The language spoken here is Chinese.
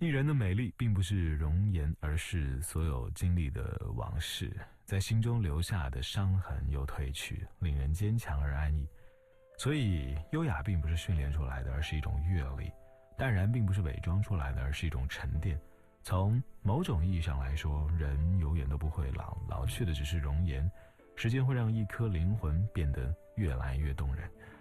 一人的美丽并不是容颜，而是所有经历的往事，在心中留下的伤痕又褪去，令人坚强而安逸。所以优雅并不是训练出来的，而是一种阅历；淡然并不是伪装出来的，而是一种沉淀。从某种意义上来说，人永远都不会老，老去的只是容颜。时间会让一颗灵魂变得越来越动人。